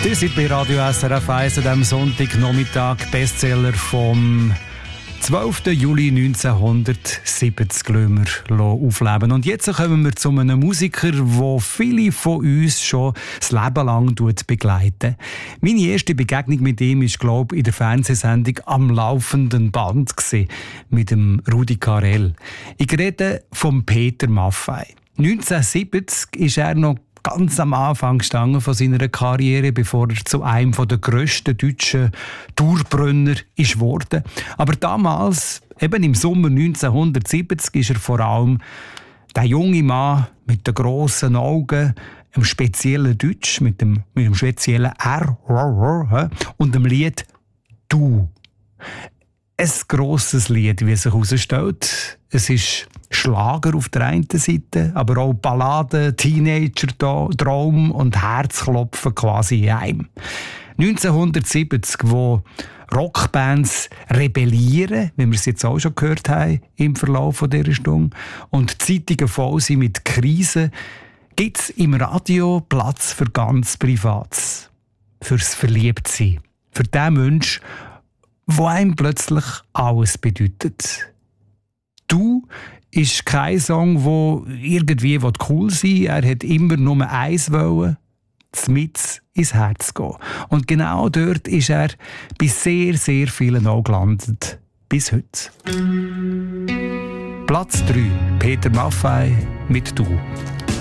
Ihr seid bei Radio SRF 1 an diesem Sonntagnachmittag, Bestseller vom 12. Juli 1970 lassen wir aufleben. Und jetzt kommen wir zu einem Musiker, der viele von uns schon das Leben lang begleiten. Meine erste Begegnung mit ihm war, glaube ich, in der Fernsehsendung «Am laufenden Band» mit dem Rudi Carrell. Ich rede von Peter Maffay. 1970 ist er noch ganz am Anfang gestanden von seiner Karriere, bevor er zu einem der grössten deutschen Dauerbrenner ist worden. Aber damals, eben im Sommer 1970, ist er vor allem der junge Mann mit den grossen Augen, einem speziellen Deutsch, mit dem speziellen R und dem Lied «Du». Ein grosses Lied, wie es sich herausstellt. Es ist Schlager auf der einen Seite, aber auch Balladen, Teenager-Traum und Herzklopfen quasi in einem. 1970, wo Rockbands rebellieren, wie wir es jetzt auch schon gehört haben im Verlauf dieser Stunde, und die Zeitungen voll sind mit Krisen, gibt es im Radio Platz für ganz Privates. Fürs Verliebtsein. Für den Mensch, wo einem plötzlich alles bedeutet. «Du» ist kein Song, der irgendwie cool sein will. Er hat immer nur eins wollen, mit ins Herz gehen. Und genau dort ist er bei sehr, sehr vielen auch gelandet. Bis heute. Platz 3. Peter Maffay mit «Du».